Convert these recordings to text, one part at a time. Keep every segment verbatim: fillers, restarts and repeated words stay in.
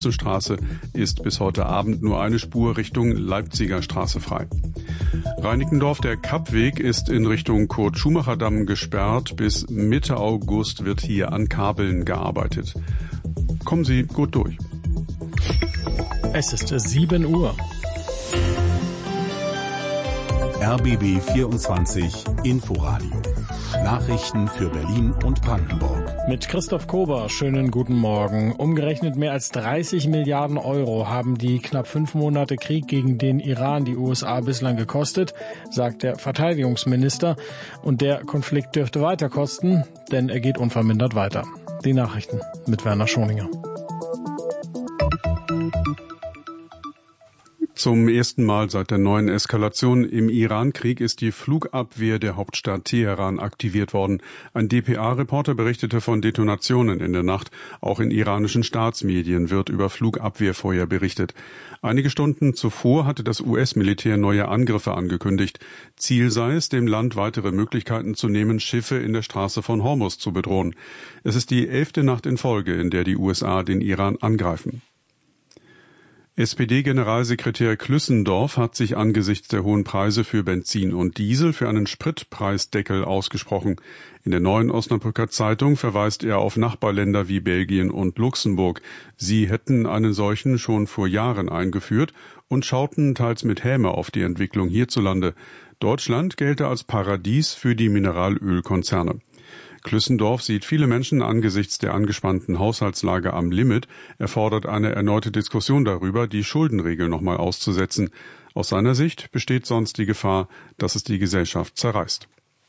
Straße ist bis heute Abend nur eine Spur Richtung Leipziger Straße frei. Reinickendorf, der Kappweg ist in Richtung Kurt-Schumacher-Damm gesperrt. Bis Mitte August wird hier an Kabeln gearbeitet. Kommen Sie gut durch. Es ist sieben Uhr. R B B vierundzwanzig Inforadio. Nachrichten für Berlin und Brandenburg. Mit Christoph Kober, schönen guten Morgen. Umgerechnet mehr als dreißig Milliarden Euro haben die knapp fünf Monate Krieg gegen den Iran die U S A bislang gekostet, sagt der Verteidigungsminister. Und der Konflikt dürfte weiter kosten, denn er geht unvermindert weiter. Die Nachrichten mit Werner Schoninger. Zum ersten Mal seit der neuen Eskalation im Iran-Krieg ist die Flugabwehr der Hauptstadt Teheran aktiviert worden. Ein D P A-Reporter berichtete von Detonationen in der Nacht. Auch in iranischen Staatsmedien wird über Flugabwehrfeuer berichtet. Einige Stunden zuvor hatte das U S-Militär neue Angriffe angekündigt. Ziel sei es, dem Land weitere Möglichkeiten zu nehmen, Schiffe in der Straße von Hormuz zu bedrohen. Es ist die elfte Nacht in Folge, in der die U S A den Iran angreifen. S P D-Generalsekretär Klüssendorf hat sich angesichts der hohen Preise für Benzin und Diesel für einen Spritpreisdeckel ausgesprochen. In der Neuen Osnabrücker Zeitung verweist er auf Nachbarländer wie Belgien und Luxemburg. Sie hätten einen solchen schon vor Jahren eingeführt und schauten teils mit Häme auf die Entwicklung hierzulande. Deutschland gelte als Paradies für die Mineralölkonzerne. Klüssendorf sieht viele Menschen angesichts der angespannten Haushaltslage am Limit. Er fordert eine erneute Diskussion darüber, die Schuldenregel nochmal auszusetzen. Aus seiner Sicht besteht sonst die Gefahr, dass es die Gesellschaft zerreißt.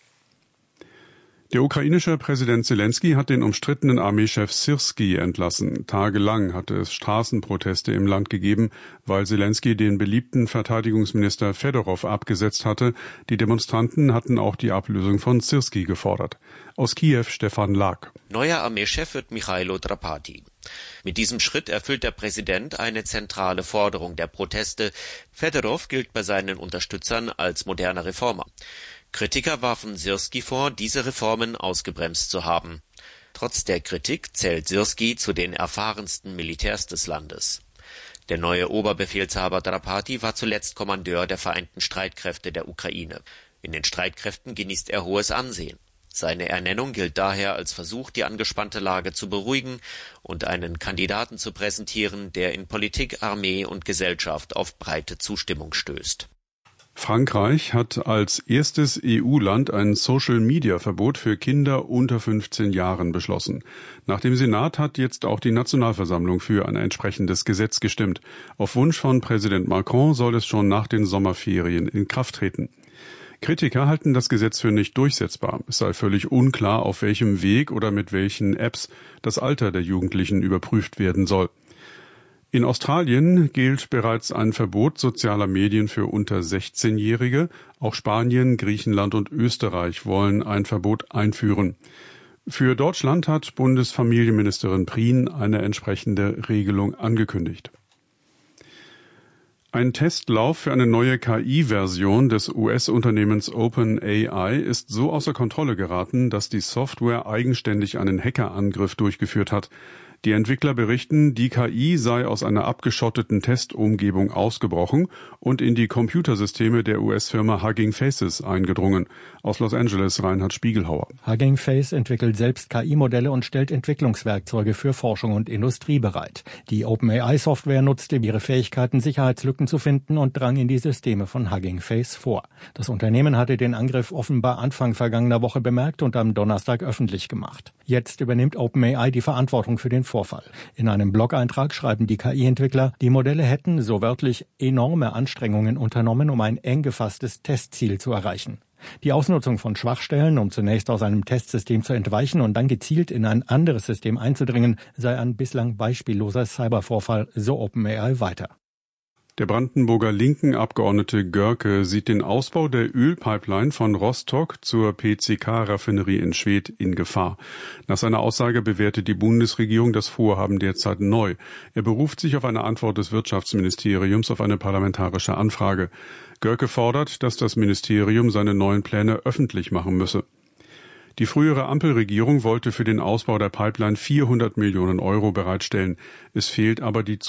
Der ukrainische Präsident Selensky hat den umstrittenen Armeechef Syrski entlassen. Tagelang hatte es Straßenproteste im Land gegeben, weil Selensky den beliebten Verteidigungsminister Fedorow abgesetzt hatte. Die Demonstranten hatten auch die Ablösung von Syrski gefordert. Aus Kiew Stefan Lag. Neuer Armeechef wird Michailo Drapati. Mit diesem Schritt erfüllt der Präsident eine zentrale Forderung der Proteste. Fedorow gilt bei seinen Unterstützern als moderner Reformer. Kritiker warfen Syrski vor, diese Reformen ausgebremst zu haben. Trotz der Kritik zählt Syrski zu den erfahrensten Militärs des Landes. Der neue Oberbefehlshaber Drapati war zuletzt Kommandeur der Vereinten Streitkräfte der Ukraine. In den Streitkräften genießt er hohes Ansehen. Seine Ernennung gilt daher als Versuch, die angespannte Lage zu beruhigen und einen Kandidaten zu präsentieren, der in Politik, Armee und Gesellschaft auf breite Zustimmung stößt. Frankreich hat als erstes E U-Land ein Social-Media-Verbot für Kinder unter fünfzehn Jahren beschlossen. Nach dem Senat hat jetzt auch die Nationalversammlung für ein entsprechendes Gesetz gestimmt. Auf Wunsch von Präsident Macron soll es schon nach den Sommerferien in Kraft treten. Kritiker halten das Gesetz für nicht durchsetzbar. Es sei völlig unklar, auf welchem Weg oder mit welchen Apps das Alter der Jugendlichen überprüft werden soll. In Australien gilt bereits ein Verbot sozialer Medien für unter sechzehnjährige. Auch Spanien, Griechenland und Österreich wollen ein Verbot einführen. Für Deutschland hat Bundesfamilienministerin Prien eine entsprechende Regelung angekündigt. Ein Testlauf für eine neue K I-Version des U S-Unternehmens OpenAI ist so außer Kontrolle geraten, dass die Software eigenständig einen Hackerangriff durchgeführt hat. Die Entwickler berichten, die K I sei aus einer abgeschotteten Testumgebung ausgebrochen und in die Computersysteme der U S-Firma Hugging Faces eingedrungen. Aus Los Angeles Reinhard Spiegelhauer. Hugging Face entwickelt selbst K I-Modelle und stellt Entwicklungswerkzeuge für Forschung und Industrie bereit. Die OpenAI-Software nutzte ihre Fähigkeiten, Sicherheitslücken zu finden und drang in die Systeme von Hugging Face vor. Das Unternehmen hatte den Angriff offenbar Anfang vergangener Woche bemerkt und am Donnerstag öffentlich gemacht. Jetzt übernimmt OpenAI die Verantwortung für den Vorfall. In einem Blog-Eintrag schreiben die K I-Entwickler, die Modelle hätten, so wörtlich, enorme Anstrengungen unternommen, um ein eng gefasstes Testziel zu erreichen. Die Ausnutzung von Schwachstellen, um zunächst aus einem Testsystem zu entweichen und dann gezielt in ein anderes System einzudringen, sei ein bislang beispielloser Cybervorfall, so OpenAI weiter. Der Brandenburger Linken-Abgeordnete Görke sieht den Ausbau der Ölpipeline von Rostock zur P C K-Raffinerie in Schwedt in Gefahr. Nach seiner Aussage bewertet die Bundesregierung das Vorhaben derzeit neu. Er beruft sich auf eine Antwort des Wirtschaftsministeriums auf eine parlamentarische Anfrage. Görke fordert, dass das Ministerium seine neuen Pläne öffentlich machen müsse. Die frühere Ampelregierung wollte für den Ausbau der Pipeline vierhundert Millionen Euro bereitstellen. Es fehlt aber die